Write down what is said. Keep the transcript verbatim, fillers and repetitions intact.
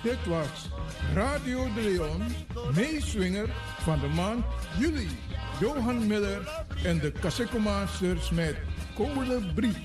Dit was Radio de Leon, meeswinger van de maand juli. Johan Miller en de Kassekomasters met Code Brief.